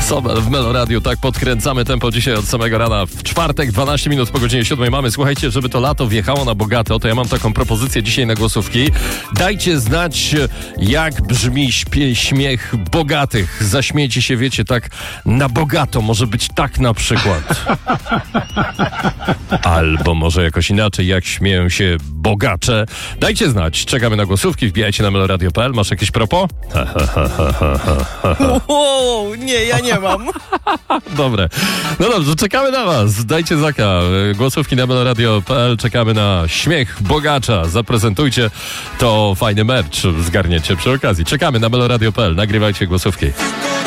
Sobel w Melo Radio, tak podkręcamy tempo dzisiaj od samego rana. W czwartek, 12 minut po godzinie 7 mamy. Słuchajcie, żeby to lato wjechało na bogato, to ja mam taką propozycję dzisiaj na głosówki. Dajcie znać, jak brzmi śmiech bogatych. Zaśmiejcie się, wiecie, tak na bogato. Może być tak na przykład. Albo może jakoś inaczej, jak śmieją się bogacze. Dajcie znać. Czekamy na głosówki. Wbijajcie na meloradio.pl. Masz jakieś propos? Wow, nie, ja nie mam. Dobre. No dobrze, czekamy na was. Dajcie znaka. Głosówki na meloradio.pl. Czekamy na śmiech bogacza. Zaprezentujcie, to fajny merch zgarniecie przy okazji. Czekamy na meloradio.pl. Nagrywajcie głosówki.